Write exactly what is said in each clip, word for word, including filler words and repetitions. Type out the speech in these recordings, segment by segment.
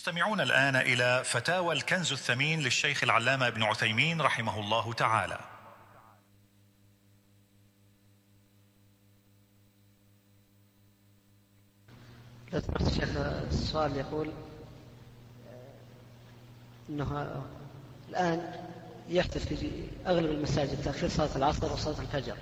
استمعون الآن إلى فتاوى الكنز الثمين للشيخ العلامة ابن عثيمين رحمه الله تعالى. لو سمحت الشيخ، السؤال يقول أنه الآن يحدث في أغلب المساجد تأخير صلاة العصر وصلاة الفجر،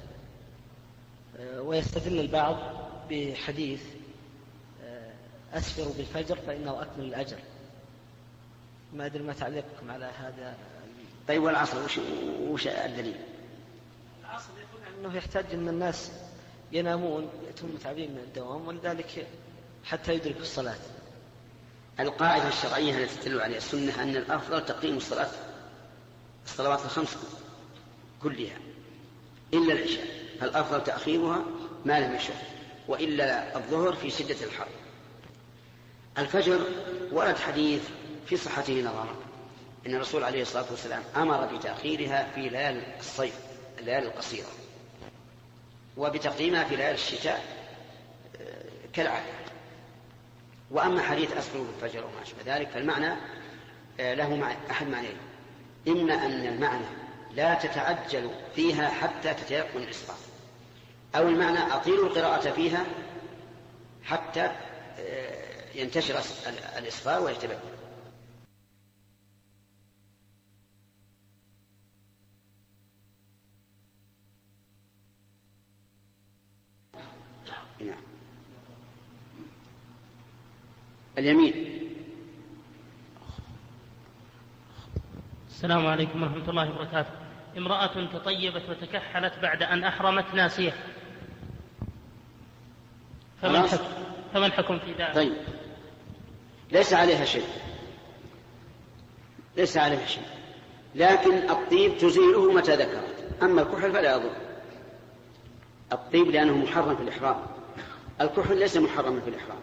ويستدل البعض بحديث أسفروا بالفجر فإنه أكمل الأجر. ما أدري ما تعليقكم على هذا. طيب والعصر وش, وش الدليل؟ العصر يقول أنه يحتاج أن الناس ينامون يأتون متعبين من الدوام، ولذلك حتى يدركوا الصلاة. القاعدة الشرعية التي تدل عليها السنة أن الأفضل تقييم الصلاة الصلوات الخمس كلها إلا العشاء، فالأفضل تأخيرها ما لم يشق، وإلا الظهر في شدة الحر. الفجر ورد حديث في صحته نظرا إن الرسول عليه الصلاة والسلام أمر بتأخيرها في ليالي الصيف الليالي القصيرة، وبتقديمها في ليالي الشتاء كالعادة. وأما حديث أسفروا بالفجر وما أشبه ذلك فالمعنى له أحد معنيين: إما أن المعنى لا تتعجل فيها حتى تتيقن الإسفار، أو المعنى أطيلوا القراءة فيها حتى ينتشر الإسفار ويتبين. نعم. اليمين. السلام عليكم ورحمة الله وبركاته. امرأة تطيبت وتكحلت بعد أن أحرمت ناسية، فمن حكم, فمن حكم في ذلك؟ طيب، ليس عليها شيء، ليس عليها شيء، لكن الطيب تزيله متى ذكرت. أما الكحل فلا يضر. الطيب لأنه محرم في الإحرام، الكحل ليس محرما في الإحرام.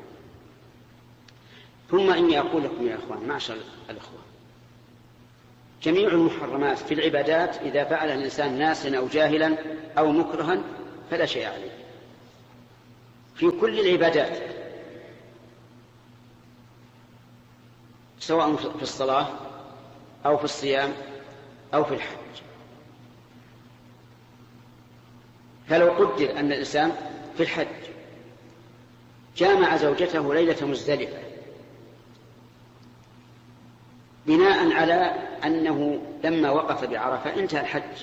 ثم إني أقول لكم يا أخوان معشر الأخوة، جميع المحرمات في العبادات إذا فعلها الإنسان ناسا أو جاهلا أو مكرها فلا شيء عليه. في كل العبادات سواء في الصلاة أو في الصيام أو في الحج. فلو قدر أن الإنسان في الحج جامع زوجته ليلة مزدلفة بناء على أنه لما وقف بعرفة انتهى الحج،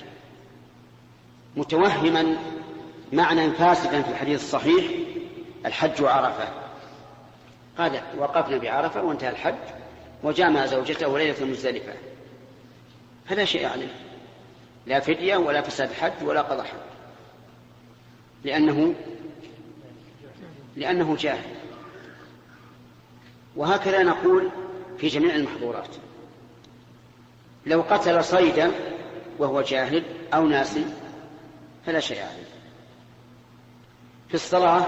متوهما معنى فاسدا في الحديث الصحيح الحج عرفة، قال وقفنا بعرفة وانتهى الحج وجامع زوجته ليلة مزدلفة، فلا شيء عليه، لا فدية ولا فساد حج ولا قضاء حج، لأنه لأنه جاهل. وهكذا نقول في جميع المحظورات. لو قتل صيدا وهو جاهل أو ناسي فلا شيء عليه. في الصلاة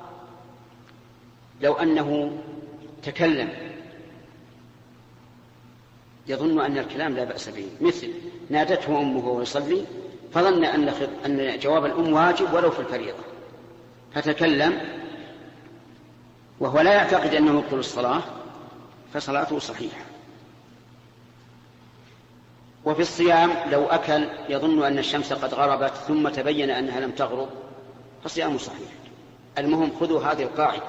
لو أنه تكلم يظن أن الكلام لا بأس به، مثل نادته أمه وهو يصلي فظن أن جواب الأم واجب ولو في الفريضة فتكلم وهو لا يعتقد أنه يبطل الصلاة فصلاته صحيحة. وفي الصيام لو أكل يظن أن الشمس قد غربت ثم تبين أنها لم تغرب فصيامه صحيح. المهم خذوا هذه القاعدة: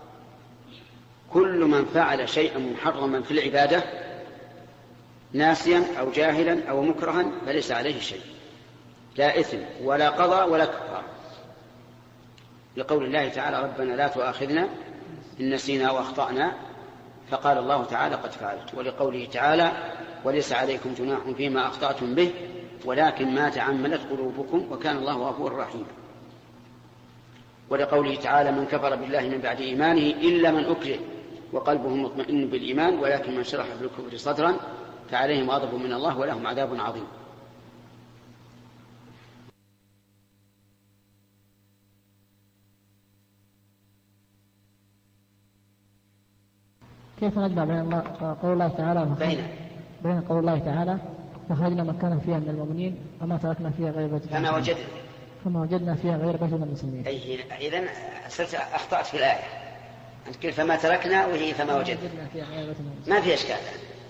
كل من فعل شيئا محرما في العبادة ناسيا أو جاهلا أو مكرها فليس عليه شيء، لا إثم ولا قضاء ولا كفارة، لقول الله تعالى ربنا لا تؤاخذنا إن نسينا وأخطأنا، فقال الله تعالى قد فعلت. ولقوله تعالى وليس عليكم جناح فيما أخطأتم به ولكن ما تعمدت قلوبكم وكان الله غفورا رحيما. ولقوله تعالى من كفر بالله من بعد إيمانه إلا من أكره وقلبه مطمئن بالإيمان ولكن من شرح بالكفر صدرا فعليهم غضب من الله ولهم عذاب عظيم. كيف نجمع بين الله قول الله تعالى بين بين قول الله تعالى وخرجنا من كان فيها من المؤمنين وما تركنا فيها غير بيت فما وجدنا فما وجدنا فيها غير بيت من المسلمين. أي إذن صرت أخطأت في الآية. أنت قلت فما تركنا وهي فما وجدنا، ما في إشكال.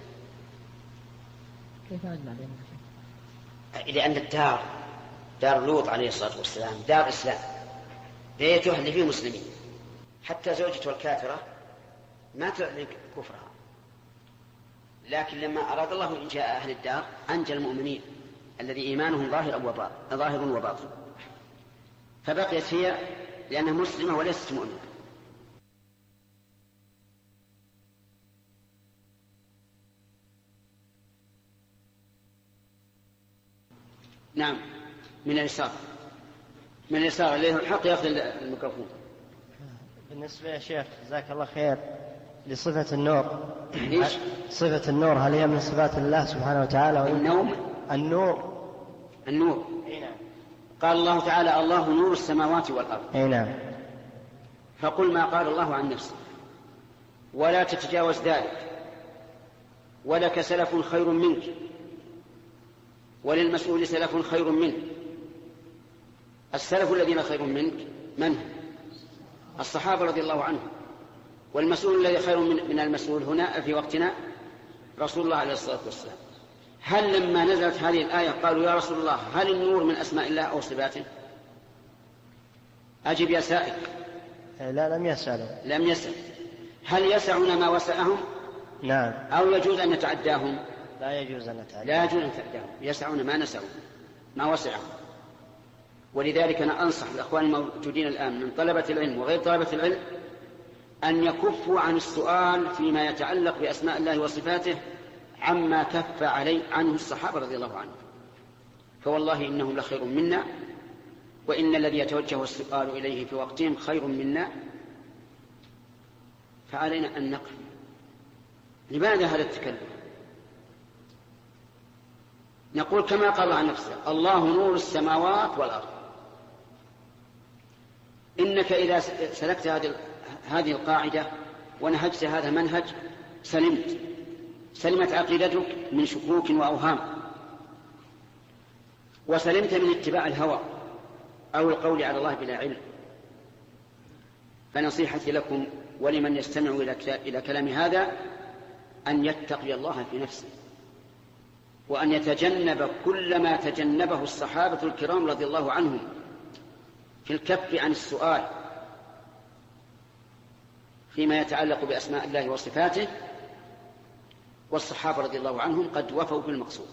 كيف نجمع بينهم؟ لأن الدار دار لوط عليه الصلاة والسلام دار إسلام، بيته اللي فيه مسلمين، حتى زوجته الكافرة ما تعلن كفرها، لكن لما أراد الله إنجاء أهل الدار أنجى المؤمنين الذي إيمانهم ظاهر وباطن، فبقيت هي لأنها مسلمة وليست مؤمنة. نعم، من اليسار، من اليسار اللي الحق يأخذ الميكروفون. بالنسبة يا شيخ جزاك الله خير لصفة النور، ليش؟ صفة النور هل هي من صفات الله سبحانه وتعالى؟ النوم النور النور نعم. قال الله تعالى الله نور السماوات والأرض. نعم. فقل ما قال الله عن نفسه ولا تتجاوز ذلك، ولك سلف خير منك وللمسؤول سلف خير منك. السلف الذين خير منك من هم؟ الصحابة رضي الله عنهم، والمسؤول الذي خير من المسؤول هنا في وقتنا رسول الله عليه الصلاة والسلام. هل لما نزلت هذه الآية قالوا يا رسول الله هل النور من أسماء الله أو صفاته؟ أجب يا سائل. لا لم يسألوا. لم يسأل. هل يسعنا ما وسعهم؟ نعم. أو يجوز أن نتعداهم؟ لا يجوز أن نتعداهم. لا يجوز أن نتعداهم، يسعون ما نسعوا ما وسعهم. ولذلك أنا أنصح الأخوان الموجودين الآن من طلبة العلم وغير طلبة العلم أن يكفوا عن السؤال فيما يتعلق بأسماء الله وصفاته عما كف عليه عنه الصحابة رضي الله عنهم، فوالله إنهم لخير منا، وإن الذي يتوجه السؤال إليه في وقتهم خير منا، فعلينا أن نقف. لماذا هذا التكلم؟ نقول كما قال عن نفسه الله نور السماوات والأرض. إنك إذا سلكت هذه القاعدة ونهجت هذا المنهج سلمت سلمت عقيدتك من شكوك وأوهام، وسلمت من اتباع الهوى أو القول على الله بلا علم. فنصيحتي لكم ولمن يستمع إلى كلام هذا أن يتقي الله في نفسه، وأن يتجنب كل ما تجنبه الصحابة الكرام رضي الله عنهم في الكف عن السؤال فيما يتعلق بأسماء الله وصفاته، والصحابة رضي الله عنهم قد وفوا بالمقصود.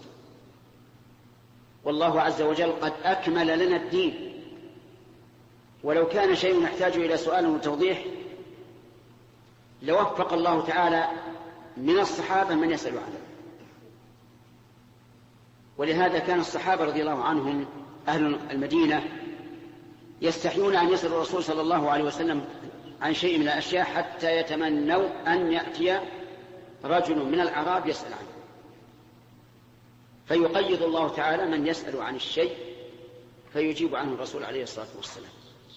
والله عز وجل قد أكمل لنا الدين، ولو كان شيء يحتاج إلى سؤال وتوضيح لوفق الله تعالى من الصحابة من يسأل عنه. ولهذا كان الصحابة رضي الله عنهم أهل المدينة يستحيون أن يسأل الرسول صلى الله عليه وسلم عن شيء من الأشياء حتى يتمنوا أن يأتي رجل من الأعراب يسأل عنه، فيقيد الله تعالى من يسأل عن الشيء فيجيب عنه الرسول عليه الصلاة والسلام.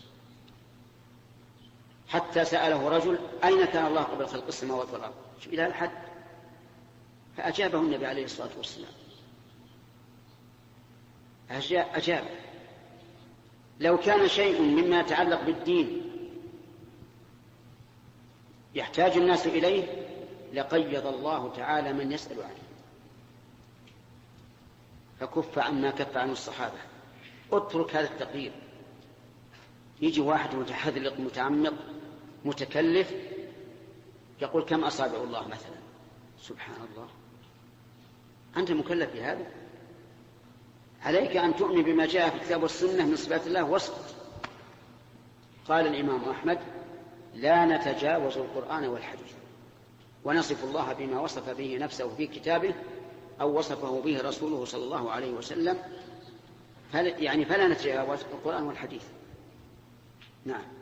حتى سأله رجل أين كان الله قبل خلق السماوات والأرض إلى الحد، فأجابه النبي عليه الصلاة والسلام. أجاب. لو كان شيء مما يتعلق بالدين يحتاج الناس إليه لقيض الله تعالى من يسأل عنه، فكف عما كف عنه الصحابة. اترك هذا التقييد. يجي واحد متحذلق متعمق متكلف يقول كم أصابع الله مثلا، سبحان الله، أنت مكلف بهذا؟ عليك أن تؤمن بما جاء في الكتاب والسنة من صفات الله واسكت. قال الإمام أحمد لا نتجاوز القرآن والحديث ونصف الله بما وصف به نفسه في كتابه أو وصفه به رسوله صلى الله عليه وسلم، يعني فلا نتجاوز القرآن والحديث. نعم.